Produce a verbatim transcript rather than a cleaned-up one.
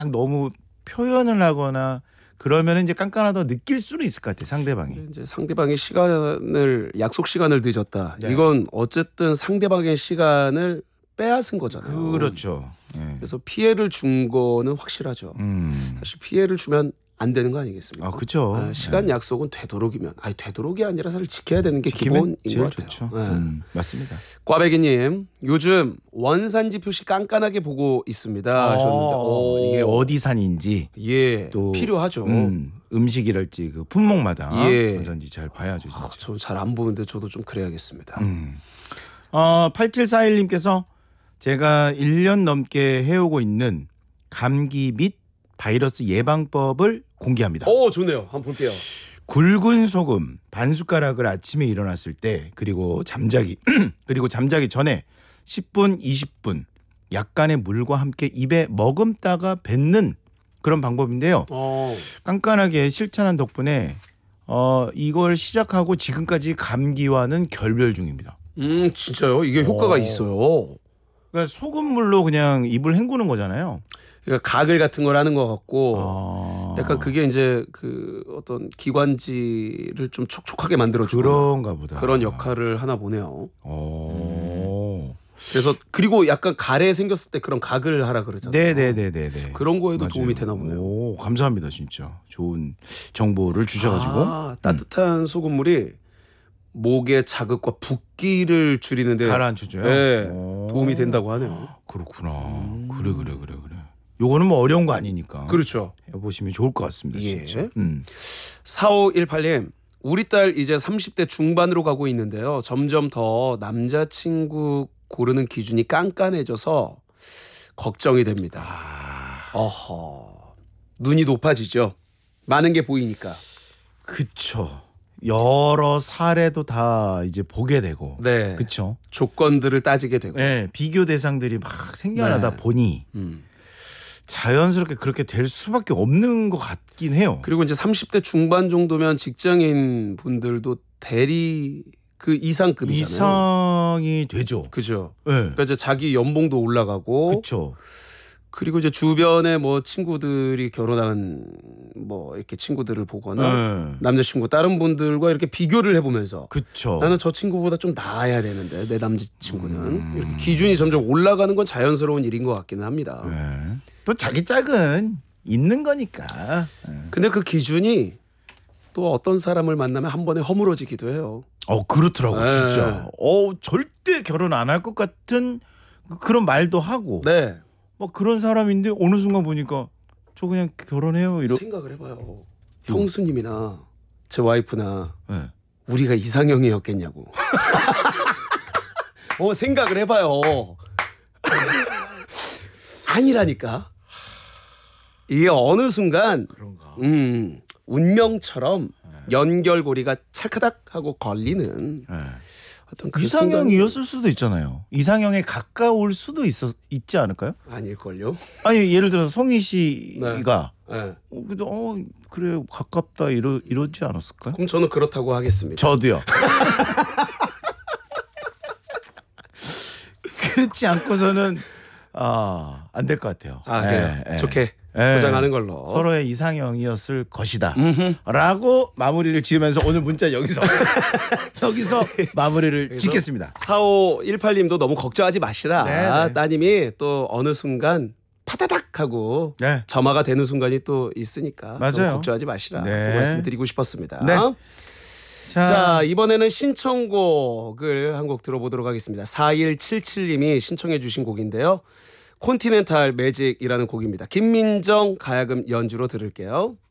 너무 표현을 하거나 그러면 이제 깐깐하다고 느낄 수는 있을 것 같아 상대방이. 이제 상대방의 시간을 약속 시간을 늦었다. 네. 이건 어쨌든 상대방의 시간을 빼앗은 거잖아요. 그렇죠. 네. 그래서 피해를 준 거는 확실하죠. 음. 사실 피해를 주면 안 되는 거 아니겠습니까? 아 그렇죠. 아, 시간 네. 약속은 되도록이면 아니 되도록이 아니라 사실 지켜야 되는 게 지키면 기본인 제일 것 같아요. 좋죠. 네. 음, 맞습니다. 꽈배기님 요즘 원산지 표시 깐깐하게 보고 있습니다 하셨는데 어, 이게 어디 산인지 예 또 필요하죠. 음, 음식이랄지 그 품목마다 예. 원산지 잘 봐야죠. 진짜. 아, 저 잘 안 보는데 저도 좀 그래야겠습니다. 음. 어, 팔칠사일님께서 제가 일 년 넘게 해오고 있는 감기 및 바이러스 예방법을 공개합니다. 오 좋네요. 한번 볼게요. 굵은 소금 반 숟가락을 아침에 일어났을 때 그리고 잠자기 그리고 잠자기 전에 십 분 이십 분 약간의 물과 함께 입에 머금다가 뱉는 그런 방법인데요. 어. 깐깐하게 실천한 덕분에 어, 이걸 시작하고 지금까지 감기와는 결별 중입니다. 음 진짜요? 이게 효과가 오. 있어요. 그러니까 소금물로 그냥 입을 헹구는 거잖아요. 그러니까 가글 같은 걸 하는 것 같고 아. 약간 그게 이제 그 어떤 기관지를 좀 촉촉하게 만들어주는 그런가 보다. 그런 역할을 하나 보네요. 오. 그래서 그리고 약간 가래 생겼을 때 그런 가글 하라 그러잖아요. 네네네네네. 그런 거에도 맞아요. 도움이 되나 보네요. 오, 감사합니다 진짜. 좋은 정보를 주셔가지고. 아, 따뜻한 소금물이 목의 자극과 붓기를 줄이는데 가라앉혀줘요. 네, 오. 도움이 된다고 하네요. 그렇구나. 그래 그래 그래 그래. 요거는 뭐 어려운 거 아니니까. 그렇죠. 해보시면 좋을 것 같습니다. 예. 진짜. 음. 사오일팔님 우리 딸 이제 삼십 대 중반으로 가고 있는데요. 점점 더 남자친구 고르는 기준이 깐깐해져서 걱정이 됩니다. 아, 어허. 눈이 높아지죠. 많은 게 보이니까. 그쵸. 여러 사례도 다 이제 보게 되고. 네. 그쵸. 조건들을 따지게 되고. 네, 비교 대상들이 막 생겨나다 네. 보니 음. 자연스럽게 그렇게 될 수밖에 없는 것 같긴 해요. 그리고 이제 삼십 대 중반 정도면 직장인 분들도 대리 그 이상급이잖아요. 이상이 되죠. 그죠. 네. 그러니까 이제 자기 연봉도 올라가고 그렇죠. 그리고 이제 주변에 뭐 친구들이 결혼한 뭐 이렇게 친구들을 보거나 네. 남자친구 다른 분들과 이렇게 비교를 해보면서 그렇죠. 나는 저 친구보다 좀 나아야 되는데 내 남자친구는 음. 이렇게 기준이 점점 올라가는 건 자연스러운 일인 것 같기는 합니다. 네. 또 자기 짝은 있는 거니까. 네. 근데 그 기준이 또 어떤 사람을 만나면 한 번에 허물어지기도 해요. 어 그렇더라고 네. 진짜. 어 절대 결혼 안 할 것 같은 그런 말도 하고. 네. 막 그런 사람인데 어느 순간 보니까 저 그냥 결혼해요 이러. 생각을 해봐요. 형수님이나 제 와이프나 네. 우리가 이상형이었겠냐고. 어 생각을 해봐요. 아니라니까. 이게 어느 순간 그런가. 음, 운명처럼 연결고리가 찰카닥 하고 걸리는 네. 어떤 그 순간 이상형이었을 수도 있잖아요. 이상형에 가까울 수도 있어 있지 않을까요? 아닐걸요. 아니 예를 들어서 성희 씨가 네. 어, 근데 어 그래 가깝다 이러 이러지 않았을까요? 그럼 저는 그렇다고 하겠습니다. 저도요. 그렇지 않고서는 아, 안 될 것 같아요. 아 그래요. 예, 예. 좋게 예. 포장하는 걸로. 서로의 이상형이었을 것이다. 음흠. 라고 마무리를 지으면서 오늘 문자 여기서 여기서 마무리를 그래서 짓겠습니다. 사오일팔님도 너무 걱정하지 마시라. 네, 네. 따님이 또 어느 순간 파다닥 하고 네. 점화가 되는 순간이 또 있으니까 맞아요. 너무 걱정하지 마시라. 네. 그 말씀 드리고 싶었습니다. 네. 자, 자, 이번에는 신청곡을 한 곡 들어보도록 하겠습니다. 사일칠칠님이 신청해 주신 곡인데요. 콘티넨탈 매직이라는 곡입니다. 김민정 가야금 연주로 들을게요.